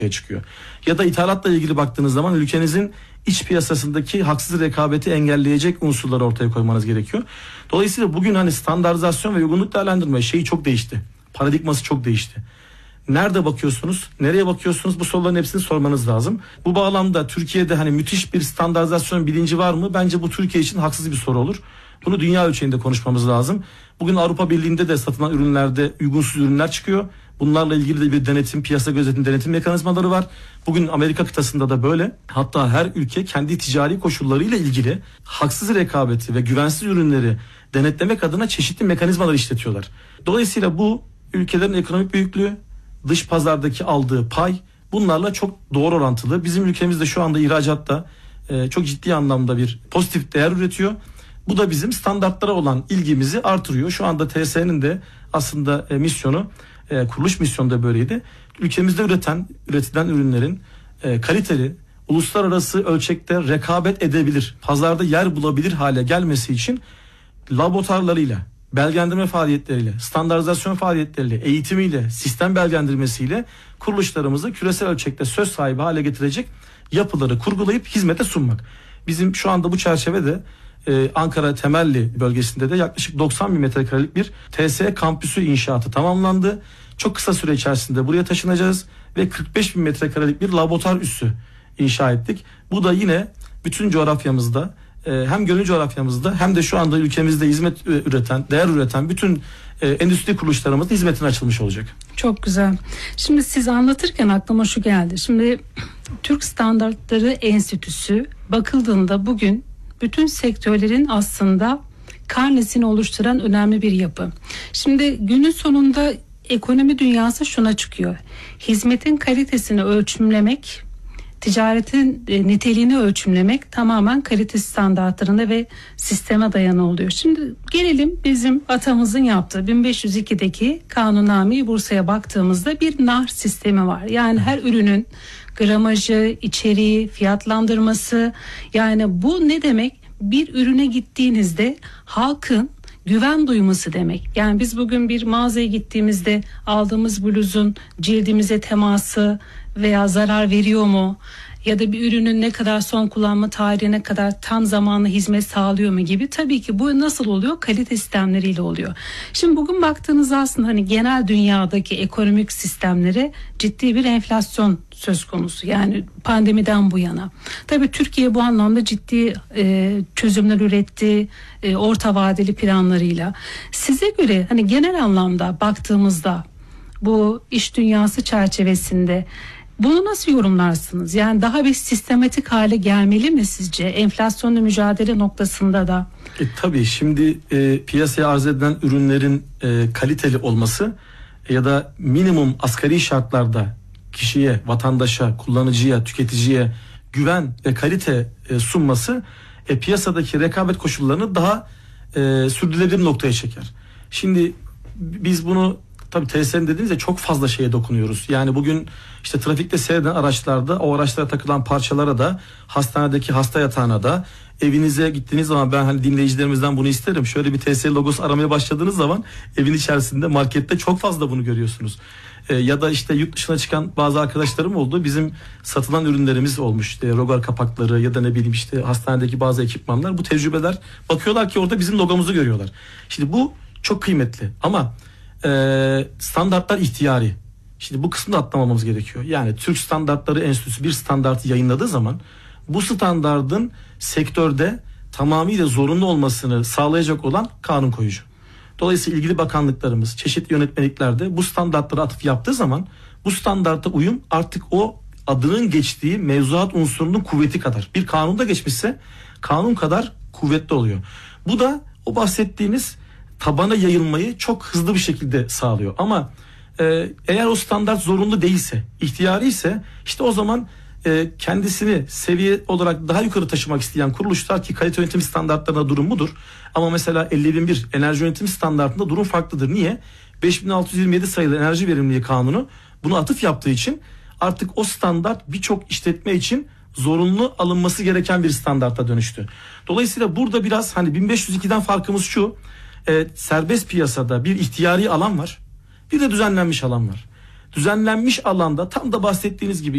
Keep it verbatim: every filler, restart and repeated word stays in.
çıkıyor. Ya da ithalatla ilgili baktığınız zaman ülkenizin iç piyasasındaki haksız rekabeti engelleyecek unsurları ortaya koymanız gerekiyor. Dolayısıyla bugün hani standartizasyon ve uygunluk değerlendirme şeyi çok değişti. Paradigması çok değişti. Nerede bakıyorsunuz? Nereye bakıyorsunuz? Bu soruların hepsini sormanız lazım. Bu bağlamda Türkiye'de hani müthiş bir standartizasyon bilinci var mı? Bence bu Türkiye için haksız bir soru olur. Bunu dünya ölçeğinde konuşmamız lazım. Bugün Avrupa Birliği'nde de satılan ürünlerde uygunsuz ürünler çıkıyor. Bunlarla ilgili de bir denetim, piyasa gözetim, denetim mekanizmaları var. Bugün Amerika kıtasında da böyle. Hatta her ülke kendi ticari koşullarıyla ilgili haksız rekabeti ve güvensiz ürünleri denetlemek adına çeşitli mekanizmalar işletiyorlar. Dolayısıyla bu ülkelerin ekonomik büyüklüğü, dış pazardaki aldığı pay bunlarla çok doğru orantılı. Bizim ülkemizde şu anda ihracatta e, çok ciddi anlamda bir pozitif değer üretiyor. Bu da bizim standartlara olan ilgimizi artırıyor. Şu anda T S E'nin de aslında e, misyonu, e, kuruluş misyonu da böyleydi. Ülkemizde üreten, üretilen ürünlerin e, kaliteli, uluslararası ölçekte rekabet edebilir, pazarda yer bulabilir hale gelmesi için laboratuvarlarıyla, belgelendirme faaliyetleriyle, standartizasyon faaliyetleriyle, eğitimiyle, sistem belgelendirmesiyle kuruluşlarımızı küresel ölçekte söz sahibi hale getirecek yapıları kurgulayıp hizmete sunmak. Bizim şu anda bu çerçevede Ee, Ankara Temelli bölgesinde de yaklaşık doksan bin metrekarelik bir T S E kampüsü inşaatı tamamlandı. Çok kısa süre içerisinde buraya taşınacağız ve kırk beş bin metrekarelik bir laboratuvar üssü inşa ettik. Bu da yine bütün coğrafyamızda e, hem gönül coğrafyamızda hem de şu anda ülkemizde hizmet üreten, değer üreten bütün e, endüstri kuruluşlarımızın hizmetine açılmış olacak. Çok güzel. Şimdi siz anlatırken aklıma şu geldi. Şimdi Türk Standartları Enstitüsü bakıldığında bugün bütün sektörlerin aslında karnesini oluşturan önemli bir yapı. Şimdi günün sonunda ekonomi dünyası şuna çıkıyor. Hizmetin kalitesini ölçümlemek, ticaretin niteliğini ölçümlemek tamamen kalite standartlarına ve sisteme dayalı oluyor. Şimdi gelelim bizim atamızın yaptığı bin beş yüz ikideki Kanunname-i Bursa'ya baktığımızda bir nar sistemi var. Yani her ürünün gramajı, içeriği, fiyatlandırması, yani bu ne demek? Bir ürüne gittiğinizde halkın güven duyması demek. Yani biz bugün bir mağazaya gittiğimizde aldığımız bluzun cildimize teması veya zarar veriyor mu? Ya da bir ürünün ne kadar son kullanma tarihine kadar tam zamanlı hizmet sağlıyor mu gibi. Tabii ki bu nasıl oluyor? Kalite sistemleriyle oluyor. Şimdi bugün baktığınızda aslında hani genel dünyadaki ekonomik sistemlere ciddi bir enflasyon söz konusu. Yani pandemiden bu yana. Tabii Türkiye bu anlamda ciddi e, çözümler üretti, e, orta vadeli planlarıyla. Size göre hani genel anlamda baktığımızda bu iş dünyası çerçevesinde bunu nasıl yorumlarsınız? Yani daha bir sistematik hale gelmeli mi sizce? Enflasyonla mücadele noktasında da. E, tabii şimdi e, piyasaya arz edilen ürünlerin e, kaliteli olması e, ya da minimum asgari şartlarda kişiye, vatandaşa, kullanıcıya, tüketiciye güven ve kalite e, sunması e, piyasadaki rekabet koşullarını daha e, sürdürülebilir noktaya çeker. Şimdi biz bunu tabii T S E'nin dediğinizde çok fazla şeye dokunuyoruz. Yani bugün işte trafikte seyreden araçlarda o araçlara takılan parçalara da, hastanedeki hasta yatağına da, evinize gittiğiniz zaman ben hani dinleyicilerimizden bunu isterim. Şöyle bir T S E logosu aramaya başladığınız zaman evin içerisinde markette çok fazla bunu görüyorsunuz. Ee, ya da işte yurt dışına çıkan bazı arkadaşlarım oldu. Bizim satılan ürünlerimiz olmuş. İşte rogar kapakları ya da ne bileyim işte hastanedeki bazı ekipmanlar. Bu tecrübeler bakıyorlar ki orada bizim logomuzu görüyorlar. Şimdi bu çok kıymetli ama Ee, standartlar ihtiyari. Şimdi bu kısmını atlamamamız gerekiyor. Yani Türk Standartları Enstitüsü bir standartı yayınladığı zaman bu standardın sektörde tamamıyla zorunlu olmasını sağlayacak olan kanun koyucu. Dolayısıyla ilgili bakanlıklarımız çeşitli yönetmeliklerde bu standartlara atıf yaptığı zaman bu standarta uyum artık o adının geçtiği mevzuat unsurunun kuvveti kadar. Bir kanunda geçmişse kanun kadar kuvvetli oluyor. Bu da o bahsettiğiniz tabana yayılmayı çok hızlı bir şekilde sağlıyor. Ama e, eğer o standart zorunlu değilse, ihtiyari ise işte o zaman e, kendisini seviye olarak daha yukarı taşımak isteyen kuruluşlar ki kalite yönetim standartlarında durum budur. Ama mesela elli bin bir enerji yönetimi standartında durum farklıdır. Niye? beş bin altı yüz yirmi yedi sayılı enerji verimliliği kanunu bunu atıf yaptığı için artık o standart birçok işletme için zorunlu alınması gereken bir standarta dönüştü. Dolayısıyla burada biraz hani bin beş yüz ikiden farkımız şu. E, serbest piyasada bir ihtiyari alan var, bir de düzenlenmiş alan var. Düzenlenmiş alanda tam da bahsettiğiniz gibi